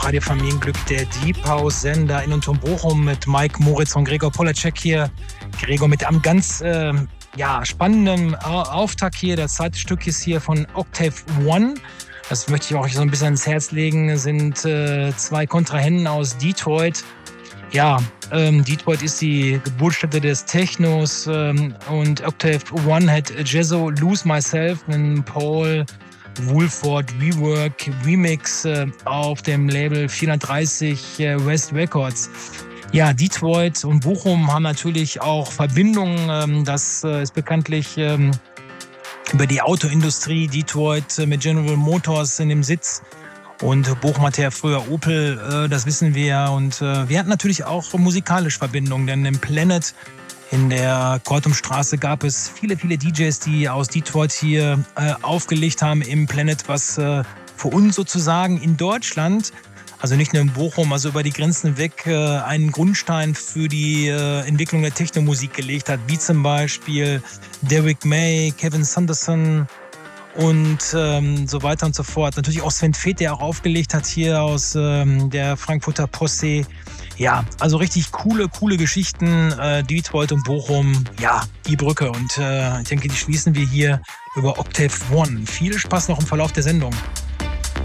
Radio Familienglück, der Deep House Sender in und um Bochum mit Mike Moritz und Gregor Polacek hier. Gregor mit einem ganz spannenden Auftakt hier. Das zweite Stück ist hier von Octave One. Das möchte ich auch so ein bisschen ans Herz legen. Das sind zwei Kontrahenten aus Detroit. Ja, Detroit ist die Geburtsstätte des Technos und Octave One hat Jezzo Lose Myself, einen Paul Woolford Rework Remix auf dem Label 430 West Records. Ja, Detroit und Bochum haben natürlich auch Verbindungen. Das ist bekanntlich über die Autoindustrie. Detroit mit General Motors in dem Sitz. Und Bochum hatte ja früher Opel, das wissen wir. Und wir hatten natürlich auch musikalisch Verbindungen, denn im Planet in der Kortumstraße gab es viele, viele DJs, die aus Detroit hier aufgelegt haben im Planet, was für uns sozusagen in Deutschland, also nicht nur in Bochum, also über die Grenzen weg, einen Grundstein für die Entwicklung der Technomusik gelegt hat, wie zum Beispiel Derrick May, Kevin Sanderson und so weiter und so fort. Natürlich auch Sven Feth, der auch aufgelegt hat hier aus der Frankfurter Posse. Ja, also richtig coole Geschichten. Detroit und Bochum, ja, die Brücke. Und ich denke, die schließen wir hier über Octave One. Viel Spaß noch im Verlauf der Sendung.